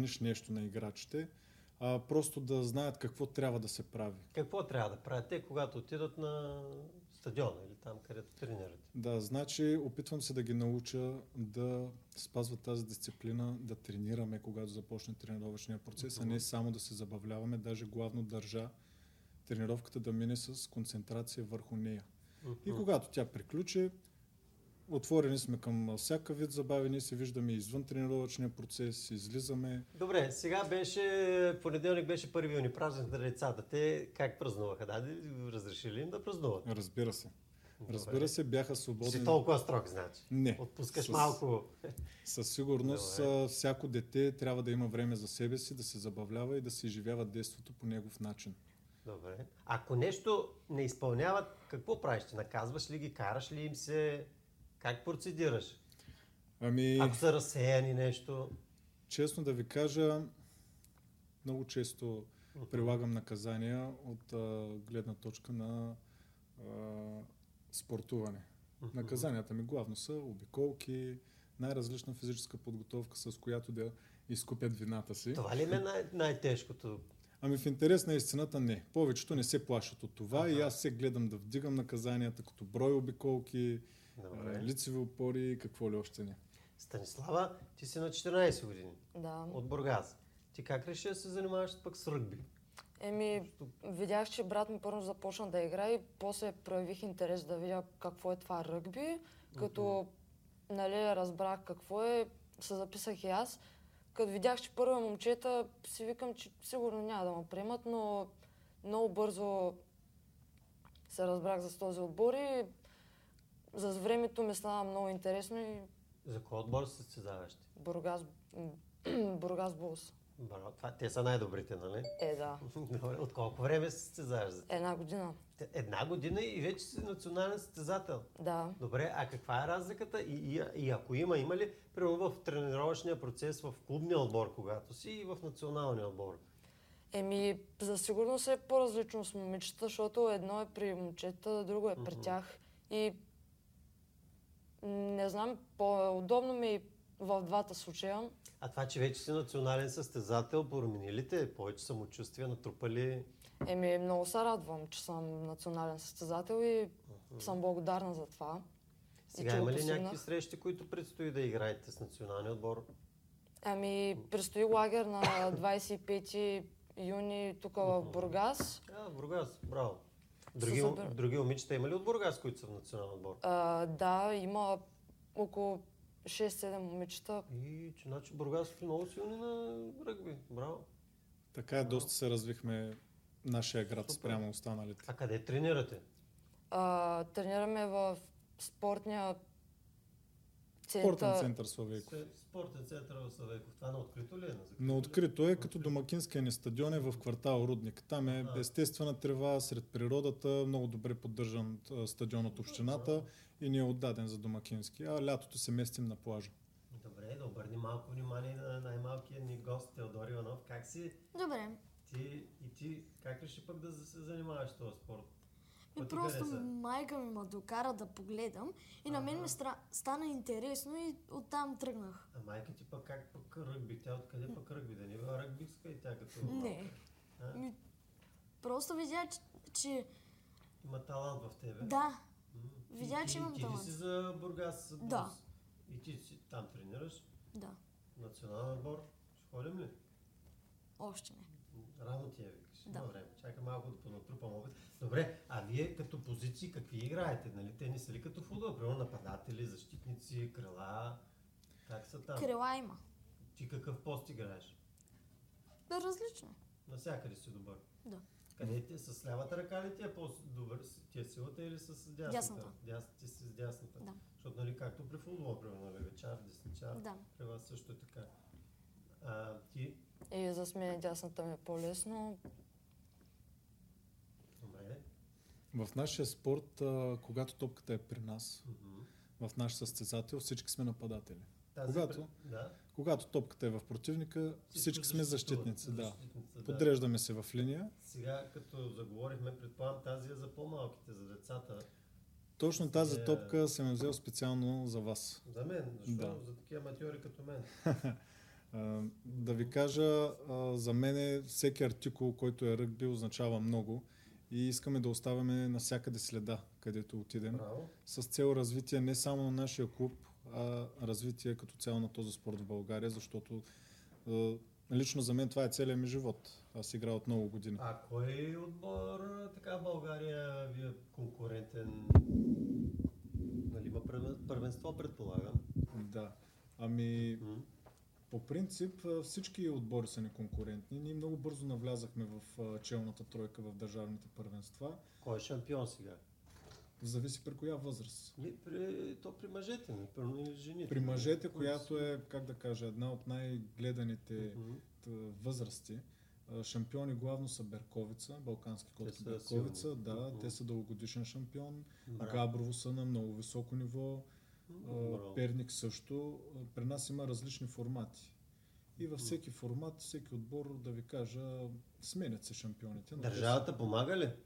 забраниш нещо на играчите, а просто да знаят какво трябва да се прави. Какво трябва да правят те, когато отидат на стадиона или там, където тренират? Да, значи опитвам се да ги науча да спазват тази дисциплина, да тренираме, когато започне тренировъчния процес, а не само да се забавляваме. Даже главно държа тренировката да мине с концентрация върху нея. И когато тя приключи, отворени сме към всяка вид забави, ние се виждаме извън тренировъчния процес, излизаме. Добре, сега понеделник беше 1 юни, празник на децата. Те как празнуваха? Разрешили им да празнуват? Разбира се. Разбира се, бяха свободни. Си толкова строг, значи? Не. Отпускаш малко. Със сигурност всяко дете трябва да има време за себе си, да се забавлява и да се изживява действото по негов начин. Добре. Ако нещо не изпълняват, какво правиш? Ти наказваш ли ги, караш ли им се? Как процедираш? Ако са разсеяни нещо? Честно да ви кажа, много често прилагам наказания от гледна точка на спортуване. Наказанията ми главно са обиколки, най-различна физическа подготовка, с която да изкупят вината си. Това ли е най-тежкото? Ами в интерес на истината не. Повечето не се плашат от това и аз се гледам да вдигам наказанията като брой обиколки, лицеви опори и какво ли още не. Станислава, ти си на 14 години. Да. От Бургас. Ти как реши да се занимаваш пък с ръгби? Видях, че брат ми първо започна да играе и после проявих интерес да видя какво е това ръгби. Като разбрах какво е, се записах и аз. Като видях, че първо момчета, си викам, че сигурно няма да ме приемат, но много бързо се разбрах за този отбор и за времето ми стана много интересно и... За кой отбор се състезаваш? Бургас Булс. Браво, те са най-добрите, нали? Да. От колко време се състезаваш? 1 година. 1 година и вече си национален състезател? Да. Добре, а каква е разликата? И ако има ли, примерно в тренировъчния процес в клубния отбор, когато си, и в националния отбор? За сигурност е по-различно с момичета, защото едно е при момчета, друго е при тях. И не знам, по-удобно ми е в двата случая. А това, че вече си национален състезател, промени ли те? Повече самочувствие натрупали? Много се радвам, че съм национален състезател и съм благодарна за това. Сега има ли някакви срещи, които предстои да играете с националния отбор? Предстои лагер на 25 юни тук в Бургас. В Бургас, браво. Други момичета има ли от Бургас, които са в национален отбор? Да, има около 6-7 момичета. Значи Бургас е много силни на ръгби. Браво. Така доста се развихме нашия град спрямо останалите. А къде тренирате? Тренираме в спортния Спортен център Славейков. Спортен център в Славейков. Това на открито ли е? На открито е, като домакинския ни стадион е в квартал Рудник. Там е естествена трева, сред природата, много добре поддържан стадион от общината и ни е отдаден за домакински. А лятото се местим на плажа. Добре, да обърни малко внимание на най-малкия ни гост Теодор Иванов. Как си? Добре. Ти как реши пък да се занимаваш с този спорт? Просто майка ми ме докара да погледам и на мен ми стана интересно и оттам тръгнах. А майка ти пък как пък ръгби? Тя откъде пък ръгби? Да не била ръгбистка и тя като... Не. Просто видя, че... Има талант в тебе? Да. Видя, че имам талант. Ти ли си за Бургас? Да. И ти си там тренираш? Да. Национален отбор? Ще ходим ли? Още не. Рано ти я викаш. Да. Време. Чакай малко да понатрупам опит. Добре, а вие като позиции какви играете? Нали? Те не са ли като футбол? Примерно нападатели, защитници, крила? Как са там? Крила има. Ти какъв пост играеш? Различно. Навсякъде си добър? Да. Къде ти? С лявата ръка ли ти е по-добър? Ти е силата или с дясната? Ти си с дясната? Да. Защото нали както при футбола, примерно левичар, десничар, да. При вас също е така. Ти? И за мен дясната ми е по-лесно. Добре. В нашия спорт, когато топката е при нас, в наш състезател, всички сме нападатели. Когато топката е в противника, всички сме защитници. Подреждаме се в линия. Сега, като заговорихме, предполагам, тази е за по-малките, за децата. Точно тази топка съм взел специално за вас. За мен? Защо? За такива аматьори като мен. Да ви кажа, за мен всеки артикул, който е ръгби, означава много и искаме да оставяме навсякъде следа, където отидем. Браво. С цел развитие не само на нашия клуб, а развитие като цяло на този спорт в България, защото лично за мен това е целият ми живот. Аз играя от много години. А кой отбор така в България ви е конкурентен? Нали има първенство, предполагам? Да. По принцип всички отбори са неконкурентни. Ние много бързо навлязахме в челната тройка в държавните първенства. Кой е шампион сега? Зависи при коя възраст. При мъжете, или жените. При мъжете, която е, как да кажа, една от най-гледаните възрасти. Шампиони главно са Берковица, балкански котки Берковица. Да, те са дългогодишен шампион. Габрово са на много високо ниво. Перник също. При нас има различни формати. И във всеки формат, всеки отбор, да ви кажа, сменят се шампионите. Държавата помага ли?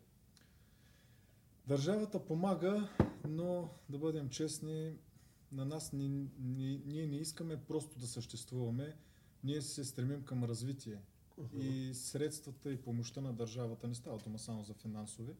Държавата помага, но да бъдем честни, на нас ние не искаме просто да съществуваме, ние се стремим към развитие. И средствата и помощта на държавата, не става дума само за финансови,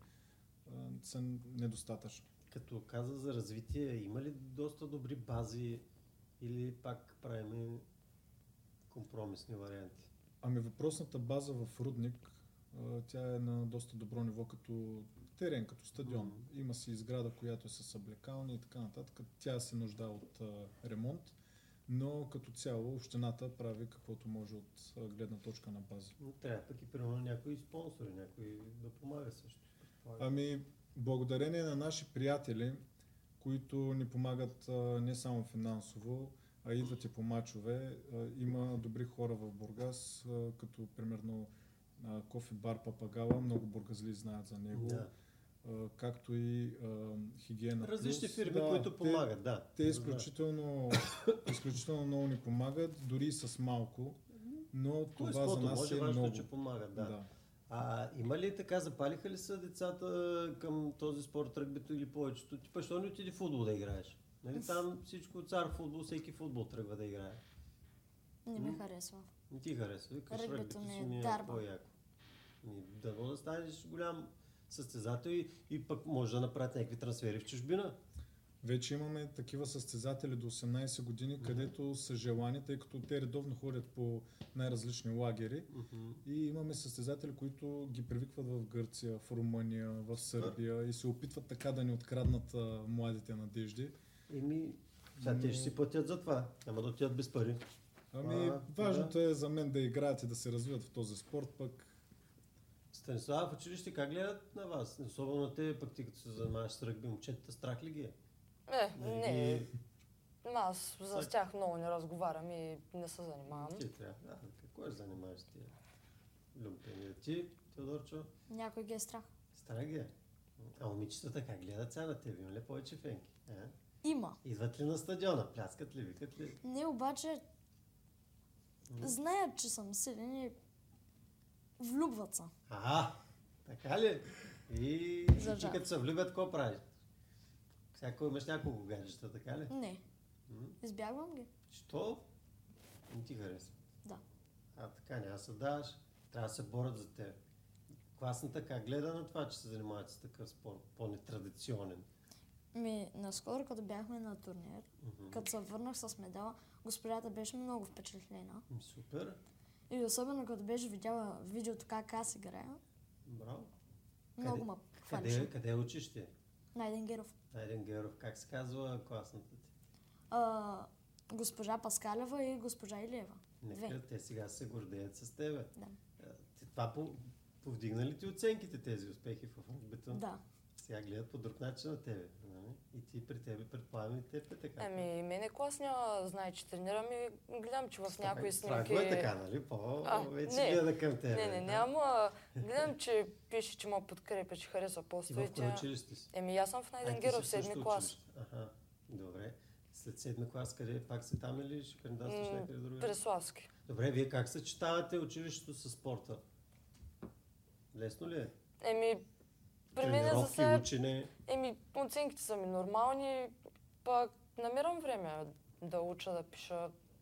са недостатъчни. Като каза за развитие, има ли доста добри бази или пак правим компромисни варианти? Въпросната база в Рудник, тя е на доста добро ниво като терен, като стадион. Има си изграда, която е с облекални и така нататък. Тя се нуждае от ремонт, но като цяло общината прави каквото може от гледна точка на база. Трябва пък и примерно някои спонсори, някой да помага също. Благодарение на наши приятели, които ни помагат не само финансово, а идват и по мачове. Има добри хора в Бургас, като примерно Кофи бар Папагала, много бургазли знаят за него. Да. Както и Хигиена различни Плюс. фирми, които помагат, да. Те изключително много ни помагат, дори и с малко, но това за нас е много. Че помагат, да. Има ли така, запалиха ли са децата към този спорт, ръгбито или повечето? Ти защо не отиди футбол да играеш? Нали там всичко цар футбол, всеки футбол тръгва да играе. Не ми харесва. Не ти харесва. Ръгбито ми е дарба. По-яко. Дано да станеш голям състезател и пък може да направят някакви трансфери в чужбина. Вече имаме такива състезатели до 18 години, където са желани, тъй като те редовно ходят по най-различни лагери. И имаме състезатели, които ги привикват в Гърция, в Румъния, в Сърбия и се опитват така да ни откраднат младите надежди. Сега те ще си платят за това, няма да отидат без пари. Важното е за мен да играят и да се развиват в този спорт, пък. Станислав, в училище как гледат на вас? Особено на те, пък ти като се занимаваш с ръгби, момчетата страх ли ги е? Не. Аз за тях много не разговарям и не се занимавам. Ти трябва. Какво ще занимаваш ти? Люмпения. Ти, Теодорчо? Някой ги е страх. Страх ги е? А момичетата как гледат сега на теб? Има ли повече фенки? Има. Идват ли на стадиона? Пляскат ли? Викат ли? Не, обаче знаят, че съм силен и влюбват се. Така ли? И ти като се влюбят, какво правиш? Всяко имаш няколко гаджета, така ли? Не. Избягвам ги. Що? Не ти харесва? Да. Така няма да се даваш. Трябва да се борят за теб. Класната как гледа на това, че се занимават с такъв спорт, по-нетрадиционен? Наскоро, като бяхме на турнир, като се върнах с медала, госпожата беше много впечатлена. Супер. И особено като беше видяла видеото как аз играя. Браво. Много ме хвалише. Къде учиш ти? Найден Геров. Найден Геров. Как се казва класната ти? Госпожа Паскалева и госпожа Илиева. Нека те сега се гордеят с тебе. Да. Това повдигна ли ти оценките тези успехи в ръгбито? Да. Сега гледат по друг начин на тебе. И ти при тебе, предполагам и теб е така. Мене клас няма знае, че тренирам и гледам, че в някои снимки... Това е така, нали? Вече гледа към тебе. Не, ама гледам, че пише, че ме подкрепя, че харесва поста. И в кое училище си? Аз съм в Найден Геров, 7-ми клас. Добре. След 7-ми клас, къде пак си там или ще кандидатстваш някъде други? Преславски. Добре, вие как съчетавате училището с спорта? Лесно ли е? При мен за сега... учене? Оценките са ми нормални, пък намирам време да уча, да пиша.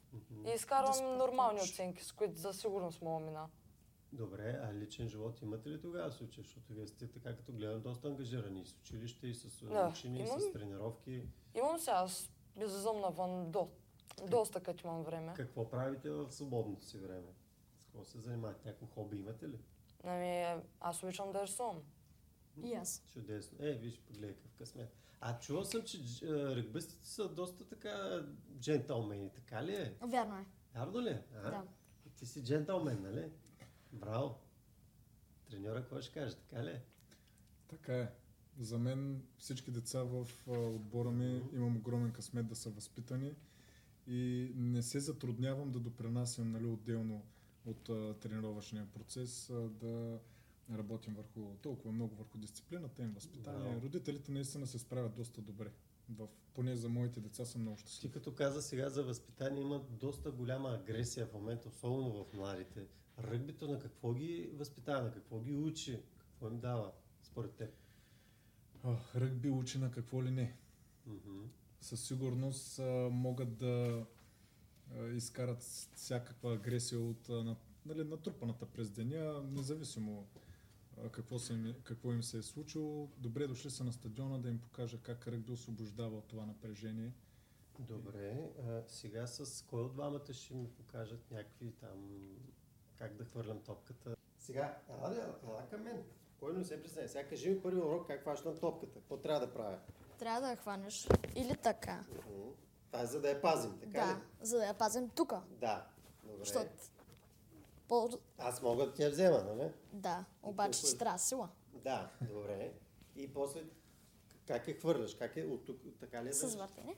И изкарвам Да нормални спортуваш. оценки, с които за сигурност мога мина. Добре, а личен живот имате ли тогава случай? Защото вие сте така като гледам доста ангажирани и с училище, и с Да, учени, и имам. с тренировки. Имам сега, аз излизам навън доста като имам време. Какво правите в свободното си време? С какво се занимавате? Някакво хоби имате ли? Аз обичам да рисувам. И аз. Чудесно. Виж, погледай какъв късмет. Чувал съм, че ръгбистите са доста така джентълмени, така ли е? Вярно е. Вярно ли е? Да. И ти си джентълмен, нали? Браво! Треньора, какво ще каже, така ли е? Така е. За мен всички деца в отбора ми имам огромен късмет да са възпитани и не се затруднявам да допринасям, нали, отделно от тренировъчния процес, да работим толкова много върху дисциплината им, възпитание. Браво. Родителите наистина се справят доста добре. Поне за моите деца съм много Ти щастлив. като каза сега за възпитание, има доста голяма агресия в момента, особено в младите. Ръгбито на какво ги възпитава, на какво ги учи, какво им дава, според теб? Ръгби учи на какво ли не. Мгм. Със сигурност могат да изкарат всякаква агресия от нали, натрупаната през деня, независимо какво им се е случило. Добре дошли са на стадиона да им покажа как ръгби освобождава от това напрежение. Добре, сега с кой от двамата ще ми покажат някакви там, как да хвърлям топката? Сега, ела към мен. Кой не се присъединява? Сега кажи ми първи урок как хващам топката. Какво трябва да правя? Трябва да я хванеш или така. Това е за да я пазим, така Да, за да я пазим тук. Да. Добре. Защото по... Аз мога да ти я взема, нали? Да, обаче ще трябва сила. Да, добре. И после как я хвърляш? Как е от тук, така ли е? С въртене.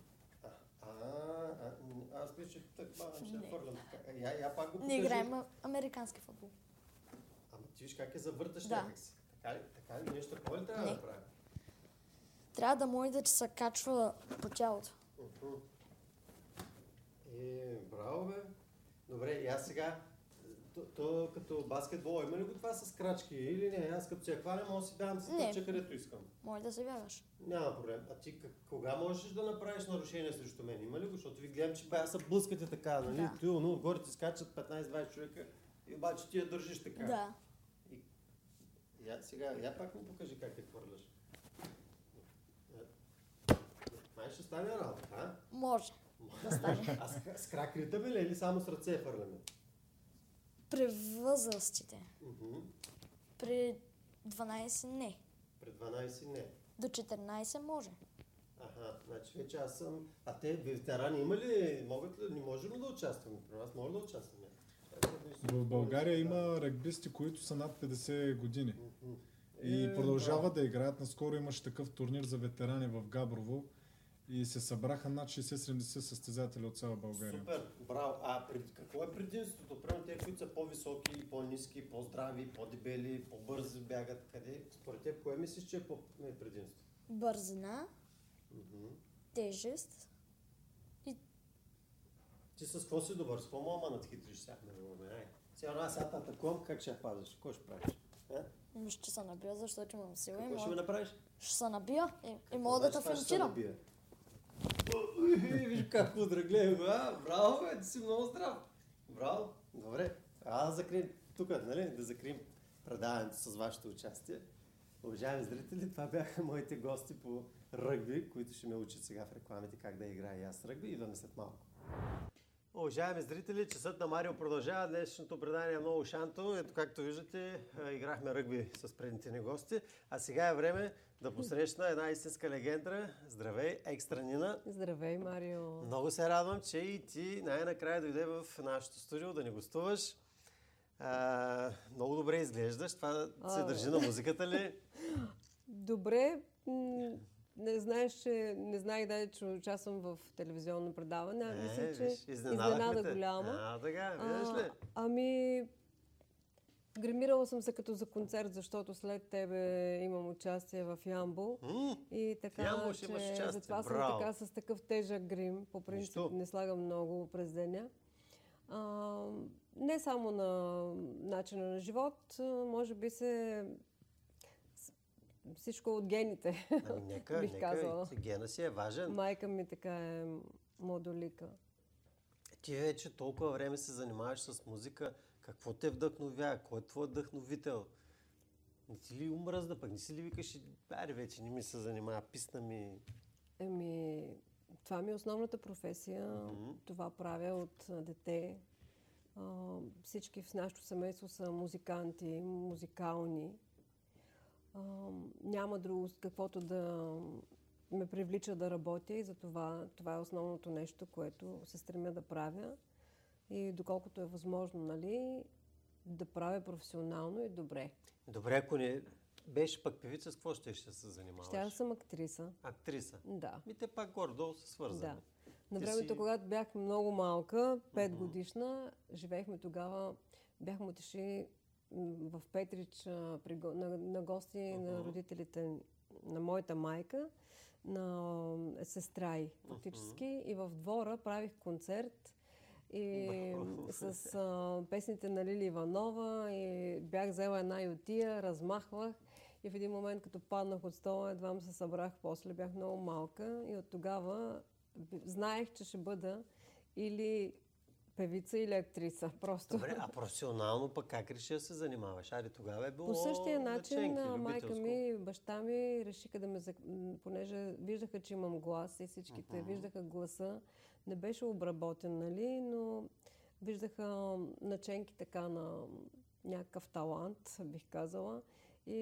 Аз мисля, че така ще Не. хвърлям. Така. Я пак го покажи. Не играем американски футбол. Ама ти виж как е завърташ Да. някакси. Така ли? Нещо по-ли трябва Не. да правя? Трябва да може да ти се качва по тялото. Браво, бе. Добре, и аз сега, то като баскетбол, има ли го това с крачки или не? Аз като се я хваля, мога да си давам си Не. тъпче, където искам. Може да се бягаш. Няма проблем. А ти кога можеш да направиш нарушение срещу мен? Има ли го? Защото ви гледам, че бая са блъскате така, нали? Да. Но отгоре ти скачат 15-20 човека и обаче ти я държиш така. Да. Я пак ми покажи как я хвърляш. Май ще стане работа, а? Може да стане. А с крак ритъм ли или само с ръце хвърляме? При възрастите. Мгм. При 12 не. Пред 12 не. До 14 може. Значи вече аз съм... А те ветерани има ли? Не можем ли да участваме? При нас може да участваме. В България има ръгбисти, които са над 50 години. Мгм. И продължават да играят. Наскоро имаше такъв турнир за ветерани в Габрово и се събраха над 60-70 състезатели от цяла България. Супер, браво. Какво е предимството? Примерно те, които са по-високи, по-ниски, по-здрави, по-дебели, по-бързи бягат. Къде? Според теб, кое мислиш, че е предимство? Бързина, Мгм. тежест. Ти с какво си добър? С какво мога да надхитриш сега? Сега аз атакувам, как ще я пазиш? Какво ще правиш? Ще се набия, защото имам сила и Какво ще ми мога... направиш? Ще се набия и мога да те финтирам. Виж как подрагле, браво, бе, ти си много здрав. Браво, добре. Да закрием тук, нали? Да закрием предаването с вашето участие. Уважаеми зрители, това бяха моите гости по ръгби, които ще ме учат сега в рекламите как да играя и аз ръгби. Идваме след малко. Уважаеми зрители, часът на Марио продължава. Днешното предание е много шанто. Ето както виждате, играхме ръгби с предните ни гости. А сега е време да посрещна една истинска легенда. Здравей, Екстра Нина. Здравей, Марио. Много се радвам, че и ти най-накрая дойде в нашото студио да ни гостуваш. Много добре изглеждаш. Това се държи на музиката ли? Добре. Не знаех даже, че участвам в телевизионно предаване. Мисля, че изненада голяма. Така, виждаш ли? Гримирала съм се като за концерт, защото след тебе имам участие в Ямбол. И така, Ямбол ще имаш участие. затова съм Браво. така с такъв тежък грим. По принцип не слагам много през деня. Не само на начина на живот, може би всичко от гените. Нека, бих казала. гена си е важен. Майка ми така е модолика. Ти вече толкова време се занимаваш с музика, какво те вдъхновява? Кой е твой вдъхновител? Не ти ли умръзна, пък не си ли викаш, аре вече не ми се занимава, писна ми... Това ми е основната професия. Това правя от дете. Всички в нашето семейство са музиканти, музикални. Няма друго, каквото да ме привлича да работя и затова това е основното нещо, което се стремя да правя. И доколкото е възможно, нали, да правя професионално и добре. Добре, ако не беше пък певица, с какво ще се занимаваш? Ще да съм актриса. Актриса? Да. Те пак горе-долу са свързани. Да. На времето, когато бях много малка, 5 годишна, живеехме тогава, бяхме отишли в Петрич на гости на родителите на моята майка, на сестра й фактически. И в двора правих концерт и с песните на Лили Иванова и бях взела една ютия, размахвах и в един момент, като паднах от стола, едва се събрах после, бях много малка и от тогава знаех, че ще бъда или певица, или актриса. Просто. Добре, а професионално пък как реши да се занимаваш? Тогава е било по същия начин наченки, майка ми и баща ми решиха да ме... Понеже виждаха, че имам глас и всичките виждаха гласа. Не беше обработен, нали, но виждаха наченки така на някакъв талант, бих казала. И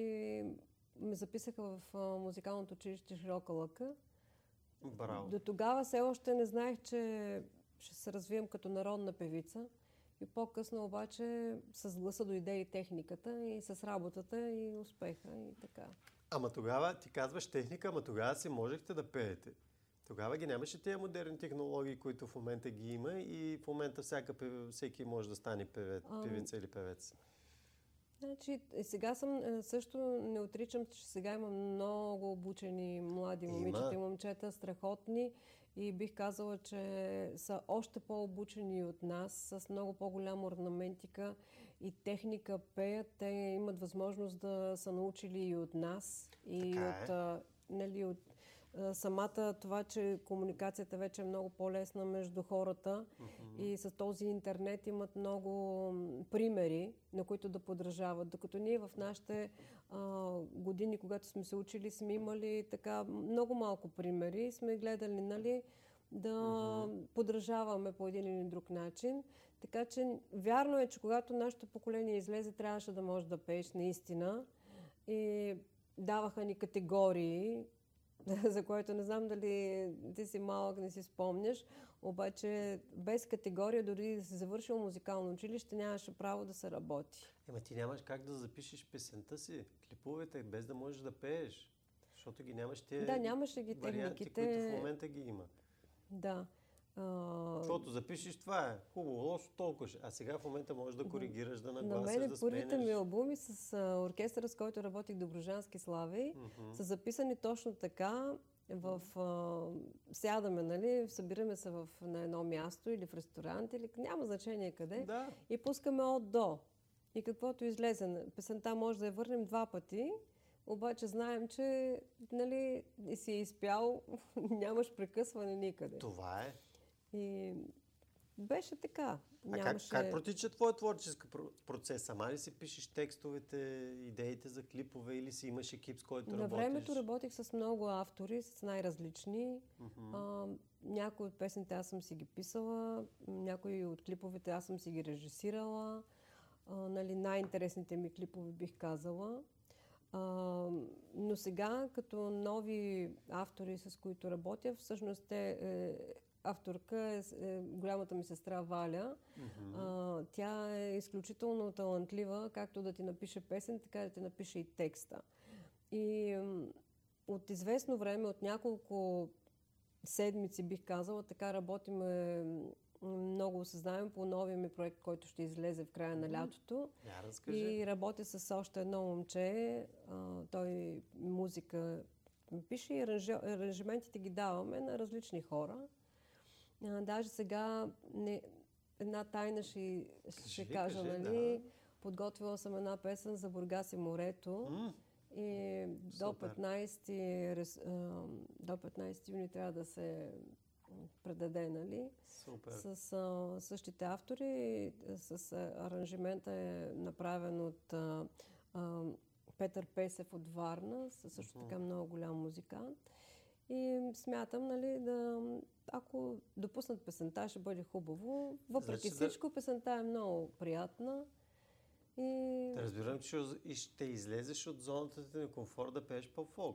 ме записаха в музикалното училище Широка лъка. Браво. До тогава все още не знаех, че ще се развием като народна певица. И по-късно обаче с гласа дойде и техниката, и с работата, и успеха, и така. Ама тогава ти казваш техника, ама тогава си можехте да пеете. Тогава ги нямаше тези модерни технологии, които в момента ги има и в момента всеки може да стане певица или певец. Значи, сега също не отричам, че сега има много обучени млади момичета и момчета, страхотни и бих казала, че са още по-обучени от нас, с много по-голяма орнаментика и техника пеят. Те имат възможност да са научили и от нас, и от самата това, че комуникацията вече е много по-лесна между хората и с този интернет имат много примери, на които да подражават. Докато ние в нашите години, когато сме се учили, сме имали така много малко примери и сме гледали, нали, да подражаваме по един или друг начин. Така че вярно е, че когато нашето поколение излезе, трябваше да можеш да пееш наистина. И даваха ни категории, за което не знам дали ти си малък, не си спомняш, обаче без категория, дори да си завършил музикално училище, нямаше право да се работи. Ти нямаш как да запишеш песента си, клиповете, без да можеш да пееш, защото ги нямаш тези нямаше ги варианти, техниките, които в момента ги има. Да. Защото запишеш, това е хубаво, лошо, толкова. А сега в момента можеш да коригираш, да нагласиш, да спенеш. На мен първите ми албуми с оркестъра, с който работих, Добруджански слави, са записани точно така. Сядаме, нали, събираме се на едно място или в ресторант, или няма значение къде, и пускаме от до. И каквото излезе, песента може да я върнем 2 пъти, обаче знаем, че, нали, си е изпял, нямаш прекъсване никъде. Това е. И беше така. Как протича твой творчески процес? Сама ли си пишеш текстовете, идеите за клипове или си имаш екип, с който работиш? На времето работих с много автори, с най-различни. Някои от песните аз съм си ги писала, някои от клиповете аз съм си ги режисирала. Нали, най-интересните ми клипове бих казала. Но сега, като нови автори, с които работя, всъщност авторка е голямата ми сестра Валя. Тя е изключително талантлива, както да ти напише песен, така да ти напише и текста. И от известно време, от няколко седмици, бих казала, така работим много осъзнаем по новия ми проект, който ще излезе в края на лятото. И работя с още едно момче. Той музика пише и аранжиментите ги даваме на различни хора. Даже сега една тайна ще кажа, нали? Подготвила съм една песен за Бургас и морето. И до 15 юни трябва да се предаде, нали? Супер. С същите автори, с аранжимента е направен от Петър Песев от Варна, също така много голям музикант. И смятам, нали, ако допуснат песента, ще бъде хубаво. Въпреки всичко, песента е много приятна. Да разбирам, че ще излезеш от зоната ти на комфорт да пееш поп-фолк.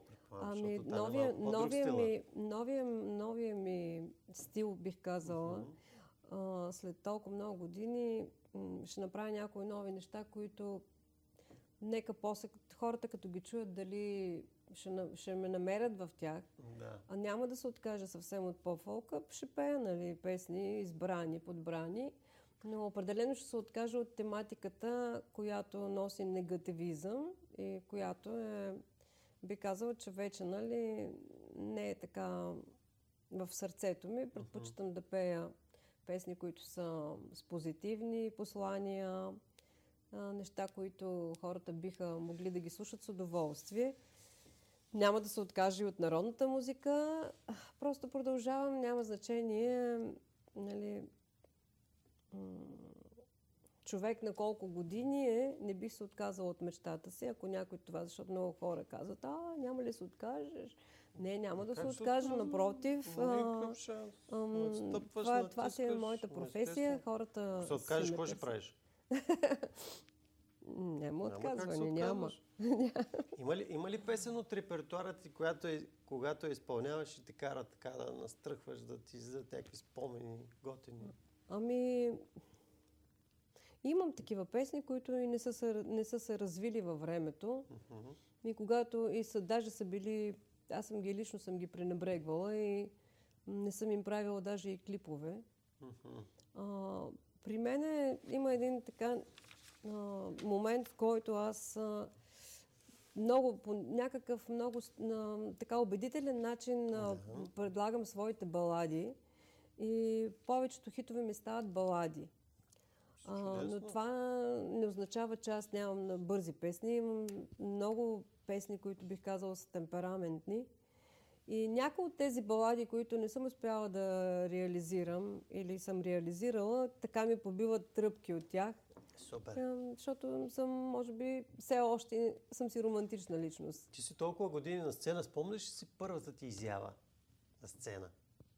Новия ми стил, бих казала, след толкова много години, ще направя някои нови неща, които нека после хората като ги чуят, дали ще ме намерят в тях. Да. А няма да се откажа съвсем от поп-фолка. Ще пея, нали, песни избрани, подбрани. Но определено ще се откажа от тематиката, която носи негативизъм и която би казала, че вече, нали, не е така в сърцето ми. Предпочитам да пея песни, които са с позитивни послания, неща, които хората биха могли да ги слушат с удоволствие. Няма да се откажа и от народната музика. Просто продължавам, няма значение, нали, човек на колко години не бих се отказала от мечтата си, ако някой това, защото много хора казват, няма ли се откажеш? Не, няма да се откажа, напротив. Това си е моята професия. Хората се откажеш, какво ще правиш? Няма отказване, няма. Има ли песен от репертуара ти, когато я изпълняваш и те кара така да настръхваш, да ти излизат някакви спомени, готини? Имам такива песни, които и не са се развили във времето. И когато даже са били, аз лично съм ги пренебрегвала и не съм им правила даже и клипове. При мен има един така момент, в който аз по някакъв много така убедителен начин предлагам своите балади и повечето хитове ми стават балади. Но това не означава, че аз нямам бързи песни. Имам много песни, които бих казала са темпераментни. И някои от тези балади, които не съм успяла да реализирам или съм реализирала, така ми побиват тръпки от тях. Супер. Защото може би, все още съм си романтична личност. Ти си толкова години на сцена, спомняш ли си първата ти изява на сцена?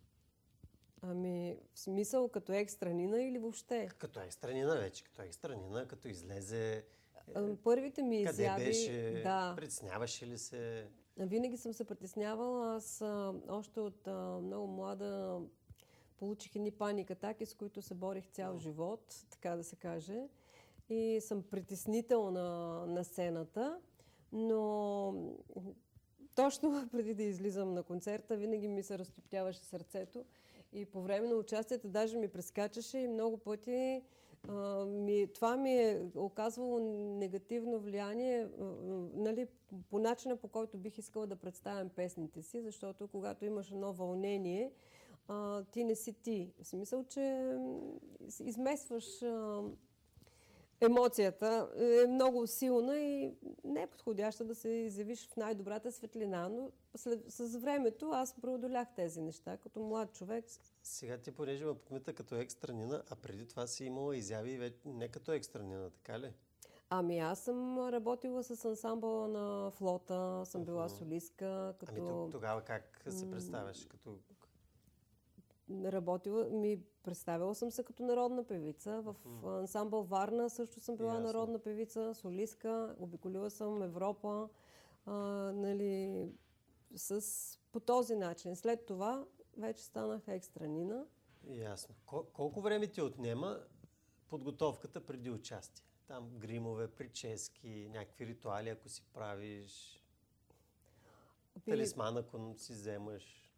В смисъл като екстранина или въобще? Като екстранина вече, като излезе. Първите ми изяви... Къде беше? Да. Притесняваше ли се? Винаги съм се притеснявала. Аз още от много млада получих едни паник атаки, с които се борих цял живот, така да се каже. И съм притеснител на сцената, но точно преди да излизам на концерта, винаги ми се разтоптяваше сърцето и по време на участието даже ми прескачаше и много пъти това ми е оказвало негативно влияние, нали, по начина, по който бих искала да представям песните си, защото когато имаш едно вълнение, ти не си ти. В смисъл, че измесваш емоцията, е много силна и не е подходяща да се изявиш в най-добрата светлина, но с времето аз преодолях тези неща като млад човек. Сега ти понеже ме подмита като екстранина, а преди това си имала изяви не като екстранина, така ли? Аз съм работила с ансамбъла на Флота, съм била солистка. Тогава как се представяш? Представила съм се като народна певица. В ансамбъл Варна също съм била народна певица, солистка. Обиколила съм Европа, нали, по този начин. След това вече станах екстранина. Ясно. Колко време ти отнема подготовката преди участие? Там гримове, прически, някакви ритуали, ако си правиш, талисман, ако си вземаш.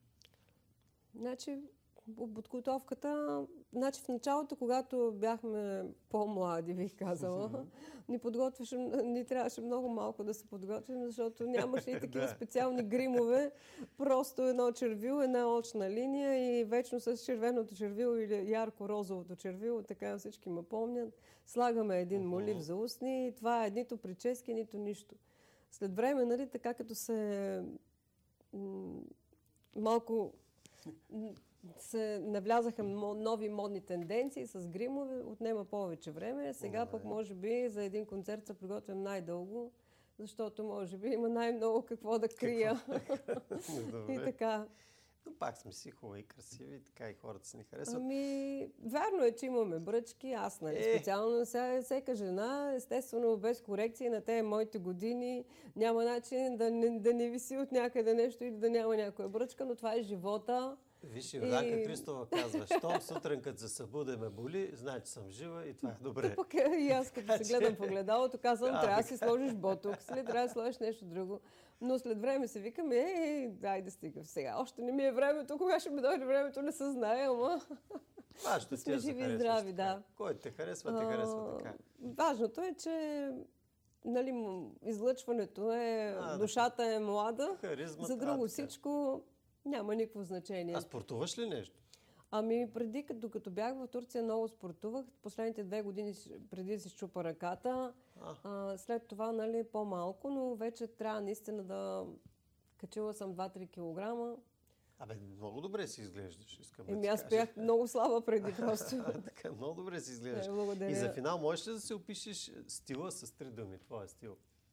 Подготовката, в началото, когато бяхме по-млади, бих казала, ни трябваше много малко да се подготвим, защото нямаше и такива специални гримове. Просто едно червило, една очна линия и вечно с червеното червило или ярко-розовото червило, така всички ме помнят. Слагаме един молив за устни и това е нито прически, нито нищо. След време, нали, така като се малко се навлязаха нови модни тенденции с гримове, отнема повече време. Сега пък може би за един концерт се приготвям най-дълго, защото може би има най-много какво да крия. И така. Но пак сме си хубави и красиви, така и хората си ни харесват. Ами, вярно е, че имаме бръчки, аз, нали, специално всяка жена, естествено, без корекции на тези моите години, няма начин да не виси от някъде нещо или да няма някоя бръчка, но това е живота. Виж, Йорданка Христова казва, щом сутрин като се събудя ме боли, значи съм жива и това е добре. Пък и аз като се гледам в огледалото, казвам, трябва да си сложиш ботокс, трябва да сложиш нещо друго. Но след време се викам, дай да стига сега. Още не ми е времето, кога ще ми дойде времето, не се знае, ама... Важното сме живи и здрави, да. Кой те харесва така. Важното е, че нали, излъчването е, душата е млада, за друго всичко няма никакво значение. А спортуваш ли нещо? Ами преди, докато бях в Турция, много спортувах. Последните 2 години преди да си щупа ръката. След това, нали, по-малко, но вече трябва наистина да... Качила съм 2-3 килограма. Абе, много добре си изглеждаш, искам да ти Еми аз кажа. бях много слаба преди просто. Така, много добре си изглеждаш. Благодаря. И за финал, можеш ли да се опишеш стила с 3 думи? Твоя стил?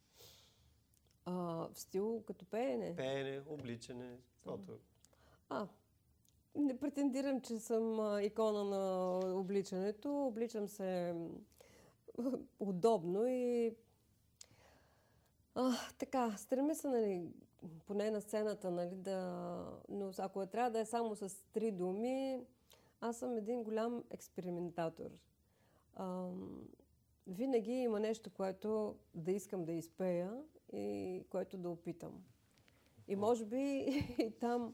В стил като пеене? Пеене, обличане, Не претендирам, че съм икона на обличането. Обличам се удобно и така, стремя се, нали, поне на сцената, нали, но ако трябва да е само с 3 думи, аз съм един голям експериментатор. Винаги има нещо, което да искам да изпея и което да опитам. И може би и там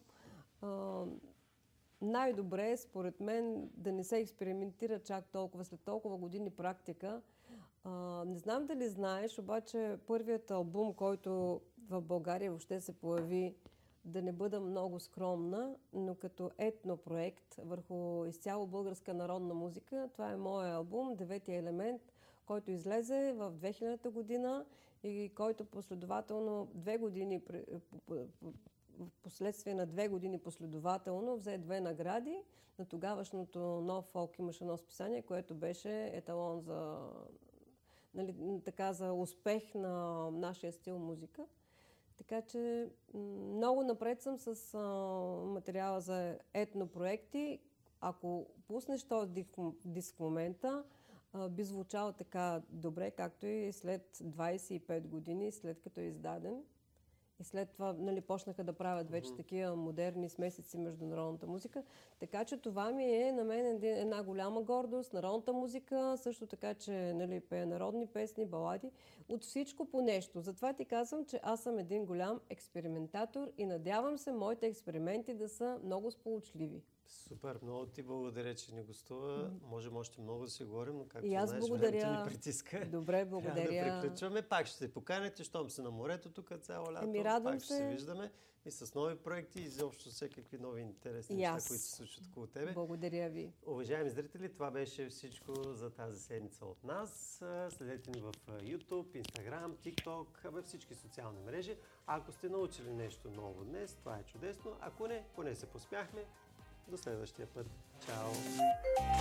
най-добре, според мен, да не се експериментира чак толкова, след толкова години практика. Не знам дали знаеш, обаче първият албум, който в България въобще се появи, да не бъда много скромна, но като етнопроект върху изцяло българска народна музика, това е моят албум, 9-ти елемент, който излезе в 2000-та година и който последователно 2 години в последствие на 2 години последователно взе 2 награди. На тогавашното Нов фолк имаше едно списание, което беше еталон за, нали, така, за успех на нашия стил музика. Така че много напред съм с материала за етнопроекти. Ако пуснеш този диск в момента, би звучал така добре, както и след 25 години, след като е издаден. И след това, нали, почнаха да правят вече такива модерни смесици между народната музика. Така че това ми е на мен една голяма гордост. Народната музика, също така, че, нали, пея народни песни, балади. От всичко по нещо. Затова ти казвам, че аз съм един голям експериментатор и надявам се моите експерименти да са много сполучливи. Супер, много ти благодаря, че ни гостува. Можем още много да си говорим, но както и аз знаеш, благодаря. времето ни притиска. Добре, благодаря. Трябва да приключваме. Пак ще се поканите, щом се на морето тук цяло лято. Радвам пак ще се виждаме и с нови проекти и изобщо всякакви нови интересни неща, които се случват около тебе. Благодаря ви. Уважаеми зрители, това беше всичко за тази седмица от нас. Следете ни в YouTube, Instagram, TikTok, във всички социални мрежи. Ако сте научили нещо ново днес, това е чудесно. Ако не, поне се посмяхме. До следващия път. Чао!